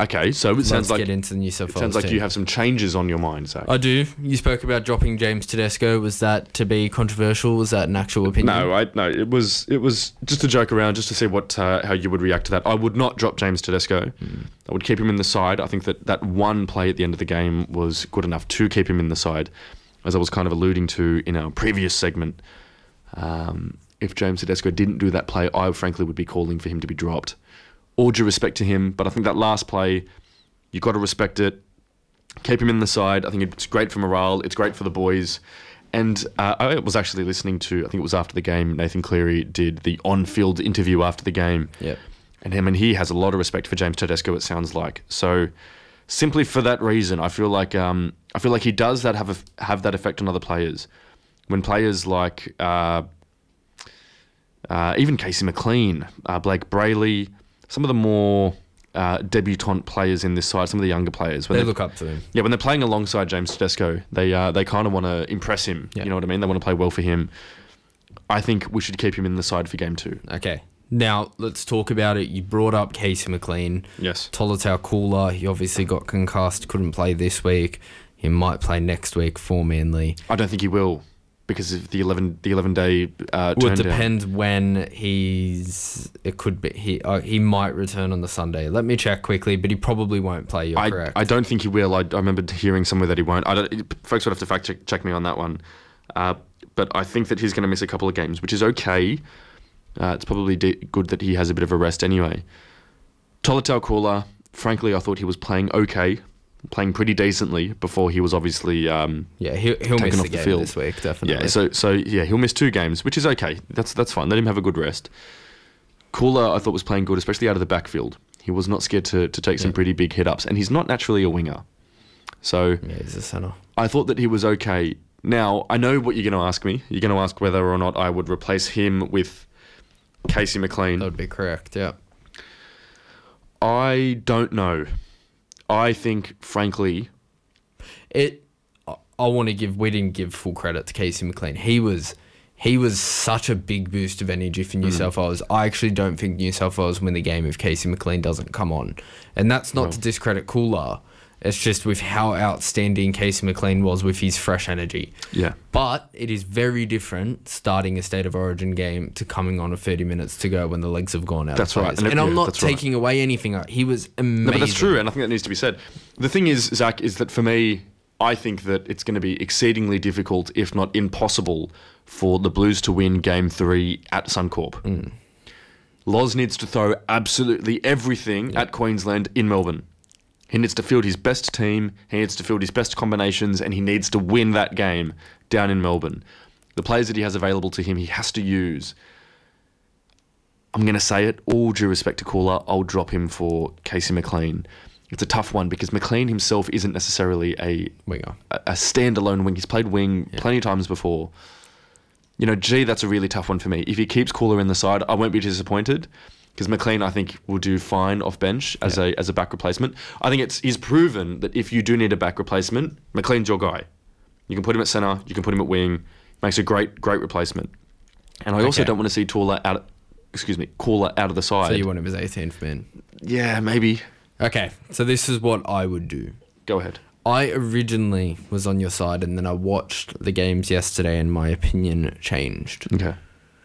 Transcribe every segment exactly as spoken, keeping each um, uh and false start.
Okay, so it Let's sounds like get into the New South it Wales sounds like team. you have some changes on your mind, Zach. I do. You spoke about dropping James Tedesco. Was that to be controversial? Was that an actual opinion? No, I no. It was it was just a joke around, just to see what uh, how you would react to that. I would not drop James Tedesco. Mm. I would keep him in the side. I think that that one play at the end of the game was good enough to keep him in the side, as I was kind of alluding to in our previous segment. Um, if James Tedesco didn't do that play, I frankly would be calling for him to be dropped. All due respect to him, but I think that last play, you've got to respect it. Keep him in the side. I think it's great for morale. It's great for the boys. And uh, I was actually listening to, I think it was after the game, Nathan Cleary did the on-field interview after the game. Yep. And him, and he has a lot of respect for James Tedesco, it sounds like. So simply for that reason, I feel like um, I feel like he does that have a, have that effect on other players. When players like uh, uh, even Casey McLean, uh, Blake Brayley, some of the more uh, debutant players in this side, some of the younger players, when they look up to him. Yeah, when they're playing alongside James Tedesco, they uh, they kind of want to impress him. Yeah. You know what I mean? They want to play well for him. I think we should keep him in the side for game two. Okay. Now, let's talk about it. You brought up Casey McLean. Yes. Tolotau Kula, he obviously got concussed, couldn't play this week. He might play next week for Manly. I don't think he will, because of the eleven the eleven day uh, Well, turn it down. depends when he's. It could be he. Uh, he might return on the Sunday. Let me check quickly, but he probably won't play. You're I, correct. I don't think he will. I, I remember hearing somewhere that he won't. I don't, folks would have to fact check, check me on that one. Uh, but I think that he's going to miss a couple of games, which is okay. Uh, it's probably de- good that he has a bit of a rest anyway. Tolotau Kula, frankly, I thought he was playing okay, playing pretty decently before he was obviously um, yeah, he, he'll taken miss off the the game field this week, definitely. Yeah, so so yeah, he'll miss two games, which is okay. That's that's fine. Let him have a good rest. Kula, I thought, was playing good, especially out of the backfield. He was not scared to, to take some Yeah. pretty big hit ups, and he's not naturally a winger. So Yeah, he's a centre. I thought that he was okay. Now, I know what you're going to ask me. You're going to ask whether or not I would replace him with Casey McLean. That would be correct, yeah. I don't know. I think, frankly, It. I, I want to give. We didn't give full credit to Casey McLean. He was. He was such a big boost of energy for New Mm. South Wales. I actually don't think New South Wales win the game if Casey McLean doesn't come on. And that's not No. to discredit Kula. It's just with how outstanding Casey McLean was with his fresh energy. yeah. But it is very different starting a State of Origin game to coming on with thirty minutes to go when the legs have gone out. That's of right. place. And And, it- I'm yeah, not that's right. taking away anything. He was amazing. No, but that's true, and I think that needs to be said. The thing is, Zach, is that for me, I think that it's going to be exceedingly difficult, if not impossible, for the Blues to win Game three at Suncorp. Mm. Loz needs to throw absolutely everything at Queensland in Melbourne. He needs to field his best team, he needs to field his best combinations, and he needs to win that game down in Melbourne. The players that he has available to him, he has to use. I'm going to say it, all due respect to Kula, I'll drop him for Casey McLean. It's a tough one because McLean himself isn't necessarily a Winger. a, a standalone wing. He's played wing Yeah. plenty of times before. You know, gee, that's a really tough one for me. If he keeps Kula in the side, I won't be disappointed because McLean, I think, will do fine off bench as Yeah. a as a back replacement. I think it's he's proven that if you do need a back replacement, McLean's your guy. You can put him at centre, you can put him at wing. Makes a great great replacement. And I also Okay. don't want to see Tula out. Excuse me, Kula out of the side. So you want him as eighteenth man. Yeah, maybe. Okay, so this is what I would do. Go ahead. I originally was on your side, and then I watched the games yesterday, and my opinion changed. Okay.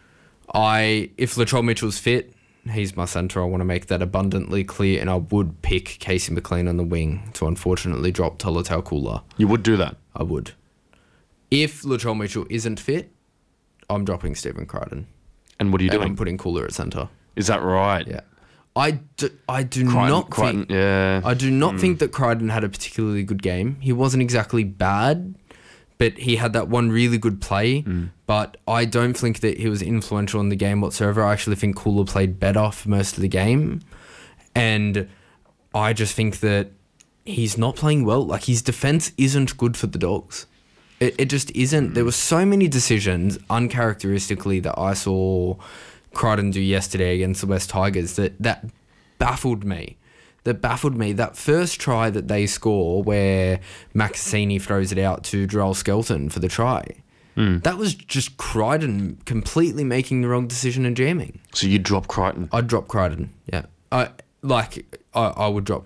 I, if Latrell Mitchell's fit, he's my centre. I want to make that abundantly clear, and I would pick Casey McLean on the wing to unfortunately drop Tolotau Kula. You would do that. I would. If Latrell Mitchell isn't fit, I'm dropping Stephen Crichton. And what are you And doing? I'm putting Kula at centre. Is that right? Yeah. I do, I do Crichton, not Crichton, think... yeah. I do not think that Crichton had a particularly good game. He wasn't exactly bad, but he had that one really good play. But I don't think that he was influential in the game whatsoever. I actually think Kula played better for most of the game. And I just think that he's not playing well. Like, his defense isn't good for the Dogs. It, it just isn't. There were so many decisions, uncharacteristically, that I saw Crichton do yesterday against the West Tigers that, that baffled me. That baffled me. That first try that they score where Macassini throws it out to Joel Skelton for the try, Mm. that was just Crichton completely making the wrong decision and jamming. So you drop Crichton. I'd drop Crichton, yeah. I like I, I would drop